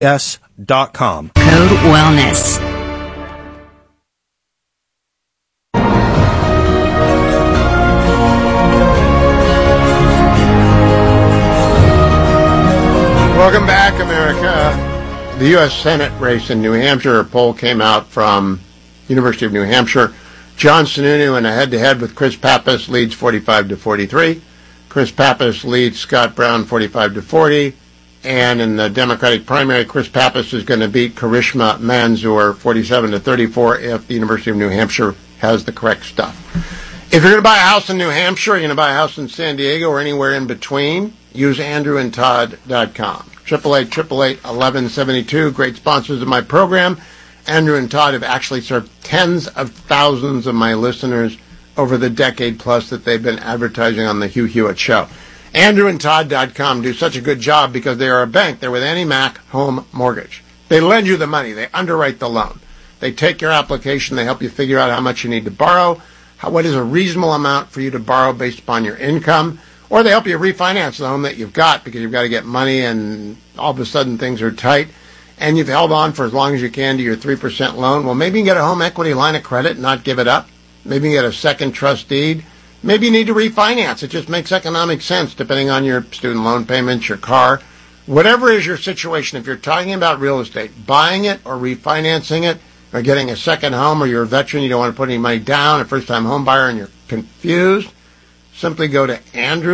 S.com. Code Wellness. Welcome back, America. The U.S. Senate race in New Hampshire, a poll came out from University of New Hampshire. John Sununu in a head-to-head with Chris Pappas leads 45-43. Chris Pappas leads Scott Brown 45-40. And in the Democratic primary, Chris Pappas is going to beat Karishma Manzoor 47-34 if the University of New Hampshire has the correct stuff. If you're going to buy a house in New Hampshire, you're going to buy a house in San Diego or anywhere in between, use AndrewandTodd.com. 888-888-1172, great sponsors of my program. Andrew and Todd have actually served tens of thousands of my listeners over the decade plus that they've been advertising on the Hugh Hewitt Show. AndrewandTodd.com do such a good job because they are a bank. They're with AnnieMac Home Mortgage. They lend you the money. They underwrite the loan. They take your application. They help you figure out how much you need to borrow, what is a reasonable amount for you to borrow based upon your income, or they help you refinance the home that you've got because you've got to get money and all of a sudden things are tight and you've held on for as long as you can to your 3% loan. Well, maybe you can get a home equity line of credit and not give it up. Maybe you can get a second trust deed. Maybe you need to refinance. It just makes economic sense depending on your student loan payments, your car. Whatever is your situation, if you're talking about real estate, buying it or refinancing it or getting a second home, or you're a veteran, you don't want to put any money down, a first-time home buyer and you're confused, simply go to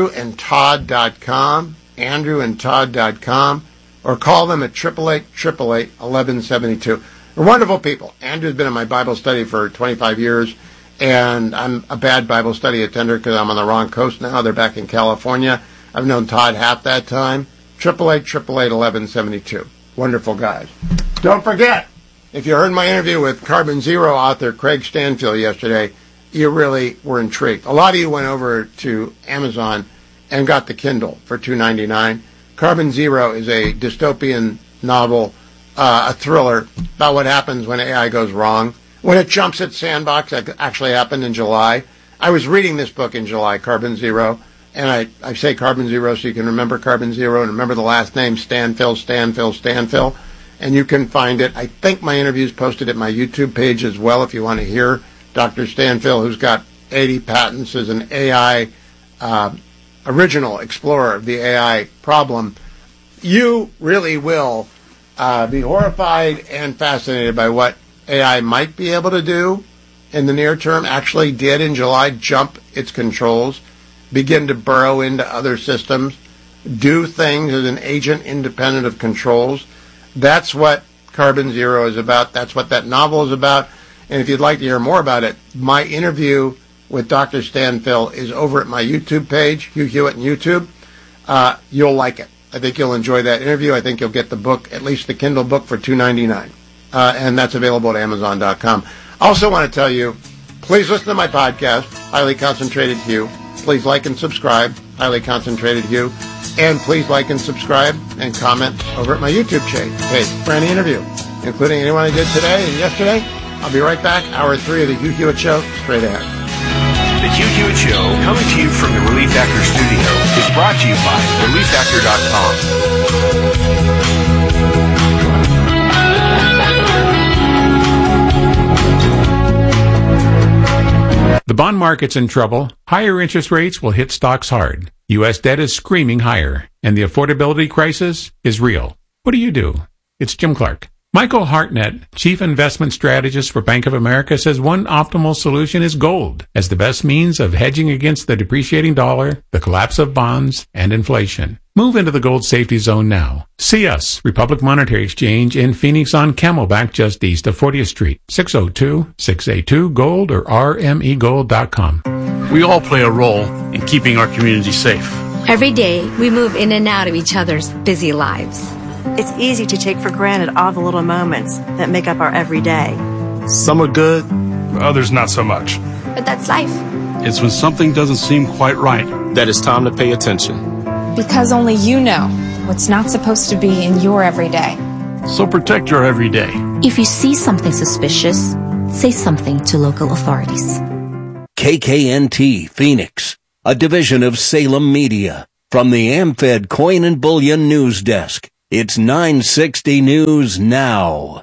AndrewandTodd.com, AndrewandTodd.com, or call them at 888-888-1172. They're wonderful people. Andrew's been in my Bible study for 25 years. And I'm a bad Bible study attender because I'm on the wrong coast now. They're back in California. I've known Todd half that time. 888-888-1172. Wonderful guys. Don't forget, if you heard my interview with Carbon Zero author Craig Stanfield yesterday, you really were intrigued. A lot of you went over to Amazon and got the Kindle for $2.99. Carbon Zero is a dystopian novel, a thriller about what happens when AI goes wrong. When it jumps at Sandbox, that actually happened in July. I was reading this book in July, Carbon Zero, and I say Carbon Zero so you can remember Carbon Zero and remember the last name, Stanfill, and you can find it. I think my interview's posted at my YouTube page as well if you want to hear Dr. Stanfill, who's got 80 patents as an AI original explorer of the AI problem. You really will be horrified and fascinated by what AI might be able to do in the near term, actually did in July, jump its controls, begin to burrow into other systems, do things as an agent independent of controls. That's what Carbon Zero is about. That's what that novel is about. And if you'd like to hear more about it, my interview with Dr. Stanfill is over at my YouTube page, Hugh Hewitt on YouTube. You'll like it. I think you'll enjoy that interview. I think you'll get the book, at least the Kindle book, for $2.99. And that's available at Amazon.com. I also want to tell you, please listen to my podcast, Highly Concentrated Hugh. Please like and subscribe, Highly Concentrated Hugh. And please like and subscribe and comment over at my YouTube page for any interview, including anyone I did today and yesterday. I'll be right back. Hour 3 of the Hugh Hewitt Show, straight ahead. The Hugh Hewitt Show, coming to you from the Relief Factor studio, is brought to you by ReliefFactor.com. The bond market's in trouble. Higher interest rates will hit stocks hard. U.S. debt is screaming higher, and the affordability crisis is real. What do you do? It's Jim Clark. Michael Hartnett, Chief Investment Strategist for Bank of America, says one optimal solution is gold as the best means of hedging against the depreciating dollar, the collapse of bonds, and inflation. Move into the gold safety zone now. See us, Republic Monetary Exchange in Phoenix on Camelback just east of 40th Street, 602-682-GOLD or rmegold.com. We all play a role in keeping our community safe. Every day, we move in and out of each other's busy lives. It's easy to take for granted all the little moments that make up our everyday. Some are good, others not so much. But that's life. It's when something doesn't seem quite right that it's time to pay attention. Because only you know what's not supposed to be in your everyday. So protect your everyday. If you see something suspicious, say something to local authorities. KKNT Phoenix, a division of Salem Media, from the AmFed Coin and Bullion News Desk. It's 960 News Now.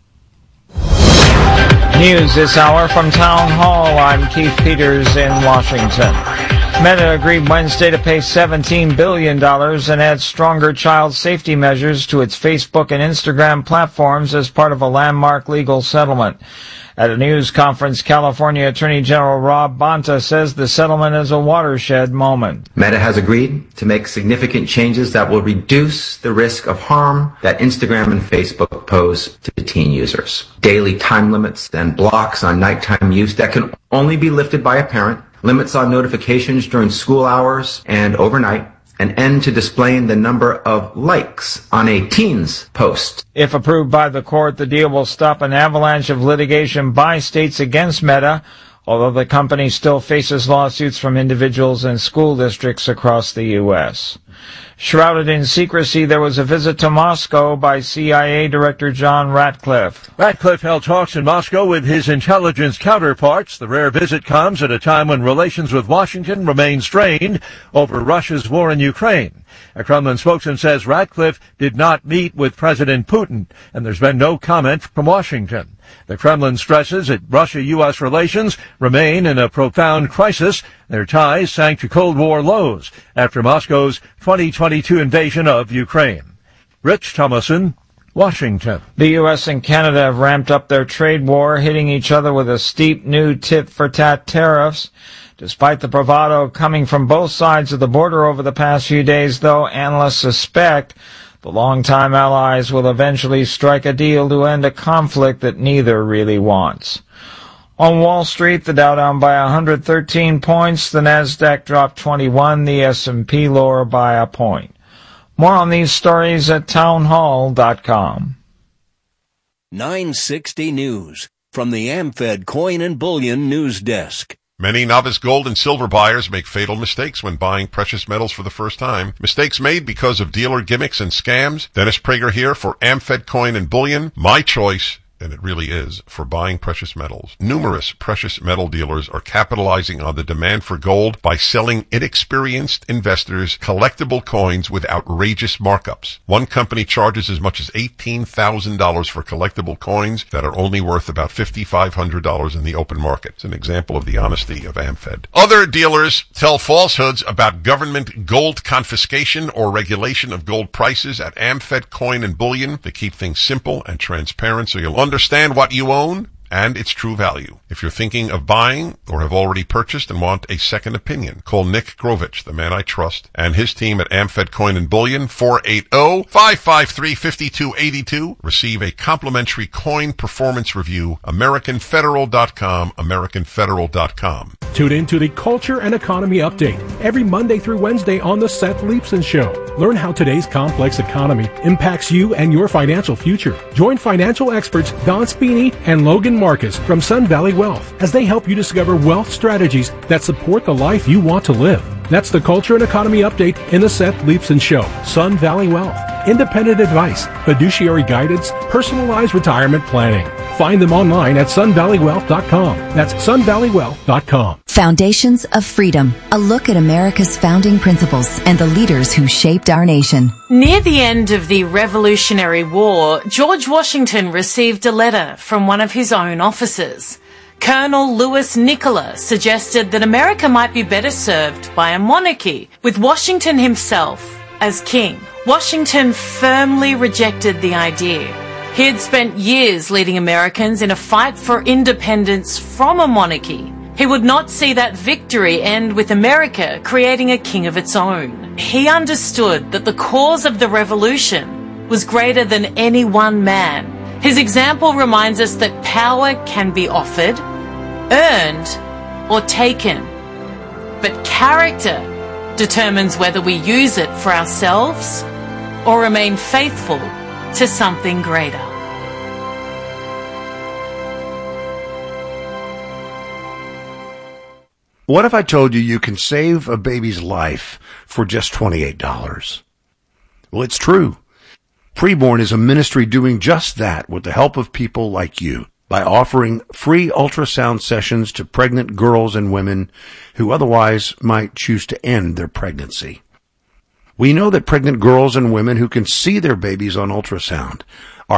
News this hour from Town Hall. I'm Keith Peters in Washington. Meta agreed Wednesday to pay $17 billion and add stronger child safety measures to its Facebook and Instagram platforms as part of a landmark legal settlement. At a news conference, California Attorney General Rob Bonta says the settlement is a watershed moment. Meta has agreed to make significant changes that will reduce the risk of harm that Instagram and Facebook pose to teen users. Daily time limits and blocks on nighttime use that can only be lifted by a parent, limits on notifications during school hours and overnight, an end to displaying the number of likes on a teen's post. If approved by the court, the deal will stop an avalanche of litigation by states against Meta, although the company still faces lawsuits from individuals and school districts across the U.S. Shrouded in secrecy, there was a visit to Moscow by CIA Director John Ratcliffe. Ratcliffe held talks in Moscow with his intelligence counterparts. The rare visit comes at a time when relations with Washington remain strained over Russia's war in Ukraine. A Kremlin spokesman says Ratcliffe did not meet with President Putin, and there's been no comment from Washington. The Kremlin stresses that Russia-U.S. relations remain in a profound crisis. Their ties sank to Cold War lows after Moscow's 2022 invasion of Ukraine. Rich Thomason, Washington. The U.S. and Canada have ramped up their trade war, hitting each other with a steep new tit-for-tat tariffs. Despite the bravado coming from both sides of the border over the past few days, though, analysts suspect the longtime allies will eventually strike a deal to end a conflict that neither really wants. On Wall Street, the Dow down by 113 points, the Nasdaq dropped 21, the S&P lower by a point. More on these stories at townhall.com. 960 News from the AmFed Coin and Bullion News Desk. Many novice gold and silver buyers make fatal mistakes when buying precious metals for the first time. Mistakes made because of dealer gimmicks and scams. Dennis Prager here for AmFed Coin and Bullion. My choice, and it really is, for buying precious metals. Numerous precious metal dealers are capitalizing on the demand for gold by selling inexperienced investors collectible coins with outrageous markups. One company charges as much as $18,000 for collectible coins that are only worth about $5,500 in the open market. It's an example of the honesty of AmFed. Other dealers tell falsehoods about government gold confiscation or regulation of gold prices at AmFed Coin and Bullion. They keep things simple and transparent so you'll understand what you own and its true value. If you're thinking of buying or have already purchased and want a second opinion, call Nick Grovich, the man I trust, and his team at AmFed Coin and Bullion, 480-553-5282. Receive a complimentary coin performance review, AmericanFederal.com, AmericanFederal.com. Tune in to the Culture and Economy Update every Monday through Wednesday on The Seth Leibsohn Show. Learn how today's complex economy impacts you and your financial future. Join financial experts Don Spini and Logan Marcus from Sun Valley Wealth as they help you discover wealth strategies that support the life you want to live. That's the Culture and Economy Update in The Seth Leibsohn Show. Sun Valley Wealth. Independent advice, fiduciary guidance, personalized retirement planning. Find them online at sunvalleywealth.com. That's sunvalleywealth.com. Foundations of Freedom, a look at America's founding principles and the leaders who shaped our nation. Near the end of the Revolutionary War, George Washington received a letter from one of his own officers. Colonel Louis Nicola suggested that America might be better served by a monarchy, with Washington himself as king. Washington firmly rejected the idea. He had spent years leading Americans in a fight for independence from a monarchy. He would not see that victory end with America creating a king of its own. He understood that the cause of the revolution was greater than any one man. His example reminds us that power can be offered, earned, or taken. But character determines whether we use it for ourselves or remain faithful to something greater. What if I told you you can save a baby's life for just $28? Well, it's true. Preborn is a ministry doing just that with the help of people like you by offering free ultrasound sessions to pregnant girls and women who otherwise might choose to end their pregnancy. We know that pregnant girls and women who can see their babies on ultrasound